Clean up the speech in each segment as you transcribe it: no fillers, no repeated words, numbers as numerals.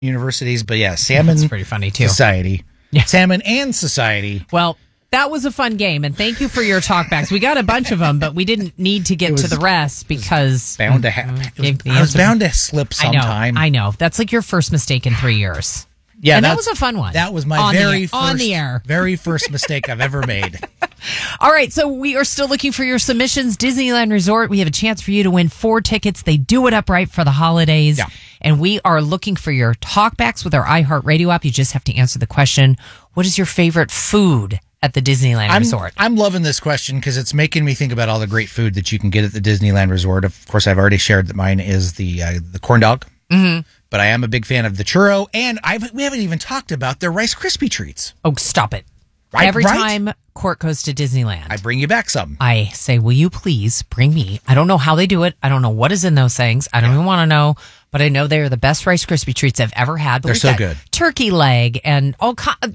universities, but yeah, Salmon That's pretty funny too. Society. Yeah. Salmon and Society. Well, that was a fun game, and thank you for your talkbacks. We got a bunch of them, but we didn't need to get to the rest because bound to I was bound to slip sometime. I know. That's like your first mistake in 3 years. Yeah, and that was a fun one. That was my on the air. very first mistake I've ever made. All right, so we are still looking for your submissions. Disneyland Resort, we have a chance for you to win 4 tickets. They do it up right for the holidays. Yeah. And we are looking for your talkbacks with our iHeartRadio app. You just have to answer the question, what is your favorite food at the Disneyland Resort? I'm loving this question because it's making me think about all the great food that you can get at the Disneyland Resort. Of course, I've already shared that mine is the corn dog. Mm-hmm. But I am a big fan of the churro, and we haven't even talked about their Rice Krispie treats. Oh, stop it. Right, Every time Court goes to Disneyland, I bring you back some. I say, will you please bring me? I don't know how they do it. I don't know what is in those things. I don't even want to know. But I know they are the best Rice Krispie treats I've ever had. But they're so good. Turkey leg and all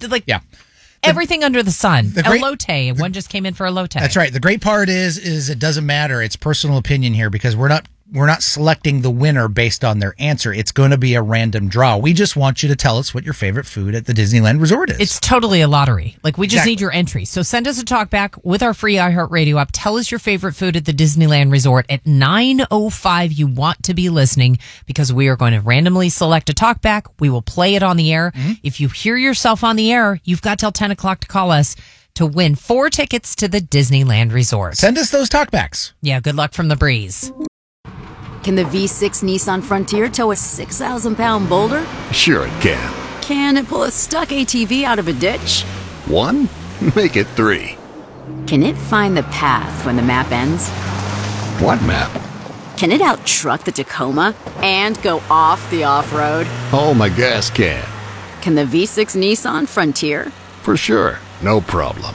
everything under the sun. Elote. One just came in for elote. That's right. The great part is it doesn't matter. It's personal opinion here because we're not selecting the winner based on their answer. It's going to be a random draw. We just want you to tell us what your favorite food at the Disneyland Resort is. It's totally a lottery. Like, we just need your entry. So send us a talkback with our free iHeartRadio app. Tell us your favorite food at the Disneyland Resort at 9:05. You want to be listening because we are going to randomly select a talkback. We will play it on the air. Mm-hmm. If you hear yourself on the air, you've got till 10 o'clock to call us to win 4 tickets to the Disneyland Resort. Send us those talkbacks. Yeah, good luck from the breeze. Can the V6 Nissan Frontier tow a 6,000-pound boulder? Sure it can. Can it pull a stuck ATV out of a ditch? 1? Make it 3. Can it find the path when the map ends? What map? Can it out-truck the Tacoma and go off the off-road? Oh, my gas can. Can the V6 Nissan Frontier? For sure. No problem.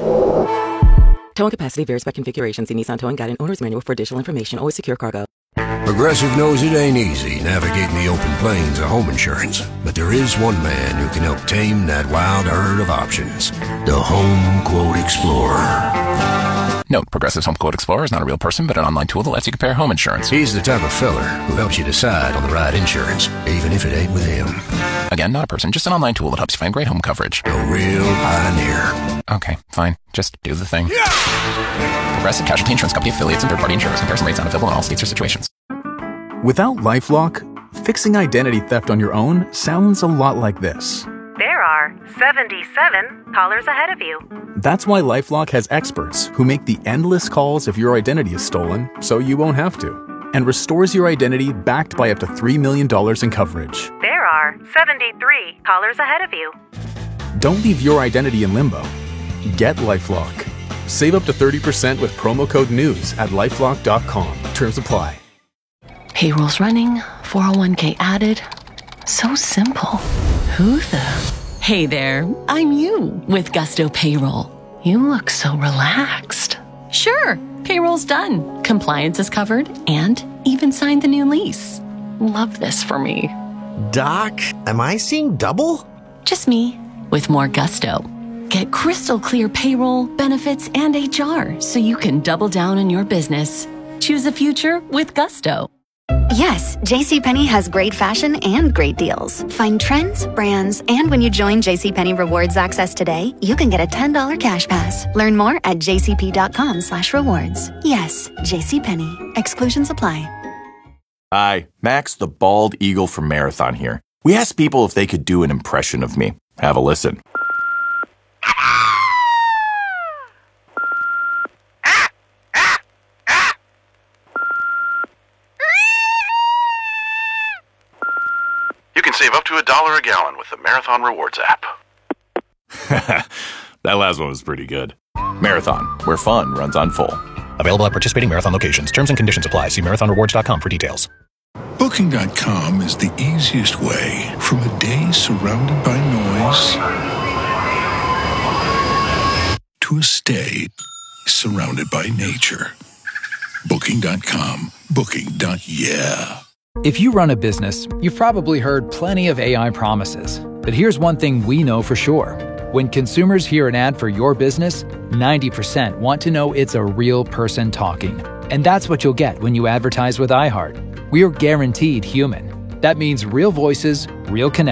Towing capacity varies by configuration. See Nissan Towing Guide and Owner's Manual for additional information. Always secure cargo. Progressive knows it ain't easy navigating the open plains of home insurance, but there is one man who can help tame that wild herd of options. The Home Quote Explorer. Note, Progressive's Home Quote Explorer is not a real person, but an online tool that lets you compare home insurance. He's the type of feller who helps you decide on the right insurance, even if it ain't with him. Again, not a person, just an online tool that helps you find great home coverage. A real pioneer. Okay, fine. Just do the thing. Yeah! Progressive Casualty Insurance Company affiliates and third-party insurers. Comparison rates not available in all states or situations. Without LifeLock, fixing identity theft on your own sounds a lot like this. There are 77 callers ahead of you. That's why LifeLock has experts who make the endless calls if your identity is stolen so you won't have to, and restores your identity backed by up to $3 million in coverage. There are 73 callers ahead of you. Don't leave your identity in limbo. Get LifeLock. Save up to 30% with promo code NEWS at LifeLock.com. Terms apply. Payroll's running, 401k added. So simple. Who the? Hey there, I'm you with Gusto Payroll. You look so relaxed. Sure, payroll's done. Compliance is covered and even signed the new lease. Love this for me. Doc, am I seeing double? Just me with more gusto. Get crystal clear payroll, benefits, and HR so you can double down in your business. Choose a future with Gusto. Yes, JCPenney has great fashion and great deals. Find trends, brands, and when you join JCPenney Rewards Access today, you can get a $10 cash pass. Learn more at jcp.com/rewards. Yes, JCPenney. Exclusions apply. Hi, Max the Bald Eagle from Marathon here. We asked people if they could do an impression of me. Have a listen. You can save up to $1 a gallon with the Marathon Rewards app. That last one was pretty good. Marathon, where fun runs on full. Available at participating Marathon locations. Terms and conditions apply. See marathonrewards.com for details. Booking.com is the easiest way from a day surrounded by noise to a stay surrounded by nature. Booking.com. Booking.yeah. If you run a business, you've probably heard plenty of AI promises. But here's one thing we know for sure. When consumers hear an ad for your business, 90% want to know it's a real person talking. And that's what you'll get when you advertise with iHeart. We are guaranteed human. That means real voices, Real connection.